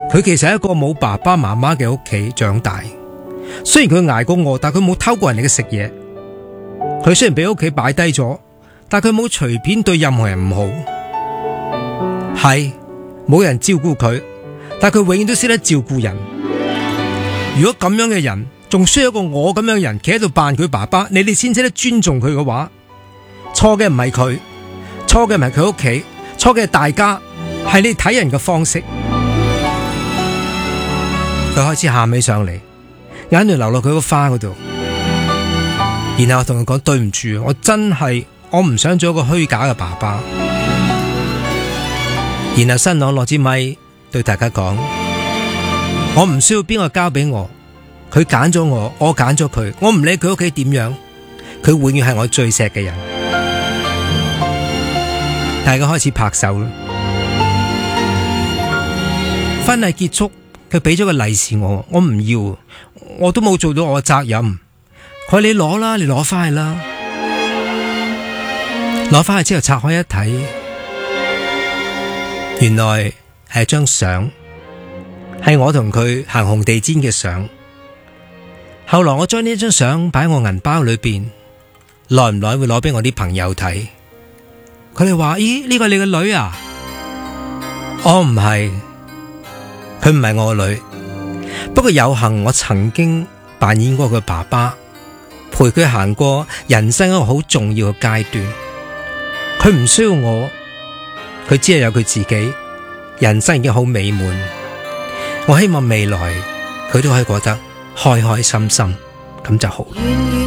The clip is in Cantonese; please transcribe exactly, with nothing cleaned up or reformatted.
佢其實係一個冇爸爸媽媽嘅屋企長大，雖然佢捱過餓，但佢冇偷過人哋嘅食嘢。佢雖然俾屋企擺低咗，但佢冇隨便對任何人唔好。係冇人照顧佢，但佢永遠都識得照顧人。如果咁樣嘅人仲需要一個我咁樣嘅人企喺度扮佢爸爸，你哋先識得尊重佢嘅話，錯嘅唔係佢，錯嘅唔係佢屋企，錯嘅係大家，係你睇人嘅方式。佢開始喊起上嚟，眼淚流落佢個花嗰度，然後我同佢講，對唔住，我真係我唔想做一個虛假嘅爸爸。然後新郎攞支咪對大家講，我唔需要邊個交俾我，佢揀咗我，我揀咗佢，我唔理佢屋企點樣，佢永遠係我最錫嘅人。大家開始拍手啦。婚禮結束，佢俾咗個利是我，我唔要，我都冇做到我嘅責任。佢話你攞啦，你攞翻去啦。攞翻去之後拆開一睇，原來係一張相，係我同佢行紅地氈嘅相。後來我將呢張相擺喺我銀包裏邊，耐唔耐會攞俾我啲朋友睇。佢哋話：咦，呢個係你個女啊？我唔係，佢唔係我個女。不過有幸我曾經扮演過佢爸爸，陪佢行過人生一個好重要嘅階段。佢唔需要我，佢只係有佢自己，人生已經好美滿。我希望未來佢都可以覺得開開心心，咁就好。